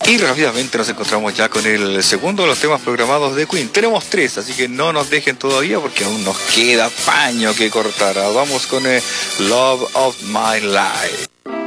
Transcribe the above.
Y rápidamente nos encontramos ya con el segundo de los temas programados de Queen. Tenemos 3, así que no nos dejen todavía porque aún nos queda paño que cortar. Vamos con Love of My Life.